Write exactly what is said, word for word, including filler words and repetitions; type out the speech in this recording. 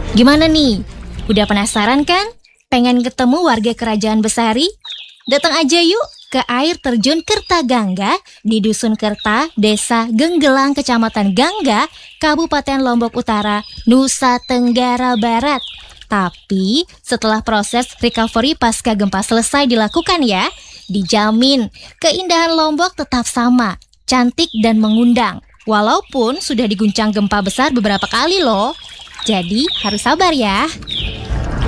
Gimana nih? Udah penasaran kan? Pengen ketemu warga Kerajaan Besari? Datang aja yuk ke air terjun Kertagangga di Dusun Kerta, Desa Genggelang, Kecamatan Gangga, Kabupaten Lombok Utara, Nusa Tenggara Barat. Tapi setelah proses recovery pasca gempa selesai dilakukan ya, dijamin keindahan Lombok tetap sama, cantik dan mengundang. Walaupun sudah diguncang gempa besar beberapa kali loh. Jadi harus sabar ya.